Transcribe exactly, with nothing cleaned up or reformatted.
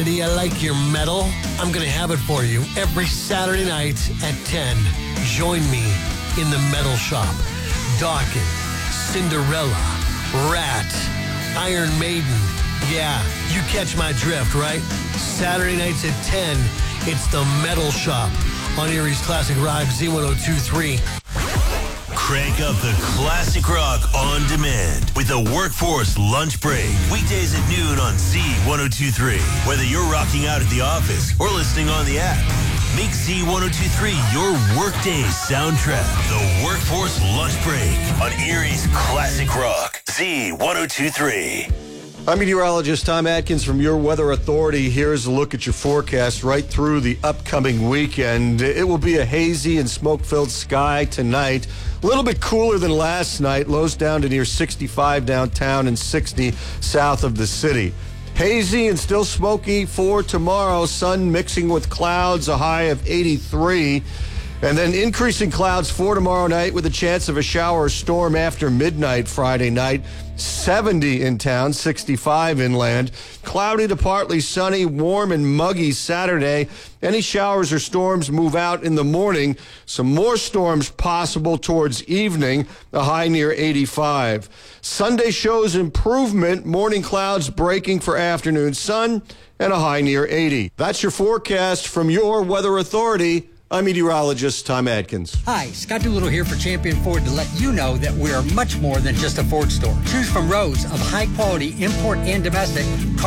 I like your metal. I'm going to have it for you every Saturday night at ten. Join me in the metal shop. Dokken, Cinderella, Rat, Iron Maiden. Yeah, you catch my drift, right? Saturday nights at ten, it's the metal shop on Erie's Classic Rock Z ten twenty-three. Crank up the classic rock on demand with the Workforce Lunch Break. Weekdays at noon on Z ten twenty-three. Whether you're rocking out at the office or listening on the app, make Z ten twenty-three your workday soundtrack. The Workforce Lunch Break on Erie's Classic Rock Z ten twenty-three. I'm meteorologist Tom Atkins from Your Weather Authority. Here's a look at your forecast right through the upcoming weekend. It will be a hazy and smoke-filled sky tonight. A little bit cooler than last night. Lows down to near sixty-five downtown and sixty south of the city. Hazy and still smoky for tomorrow. Sun mixing with clouds, a high of eighty-three. And then increasing clouds for tomorrow night with a chance of a shower or storm after midnight Friday night. seventy in town, sixty-five inland. Cloudy to partly sunny, warm and muggy Saturday. Any showers or storms move out in the morning. Some more storms possible towards evening, a high near eighty-five. Sunday shows improvement, morning clouds breaking for afternoon sun, and a high near eighty. That's your forecast from Your Weather Authority. I'm meteorologist Tom Atkins. Hi, Scott Doolittle here for Champion Ford to let you know that we are much more than just a Ford store. Choose from rows of high-quality import and domestic